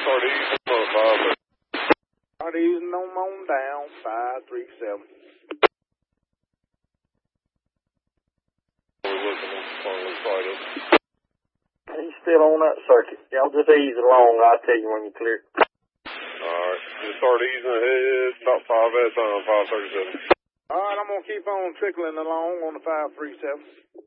Start easing on 5. Start easing on down, 537. We're looking at the Friday. He's still on that circuit. Y'all just ease along. I'll tell you when you're clear. Alright, just start easing ahead, about 5 at 537. All right, I'm going to keep on trickling along on the 537.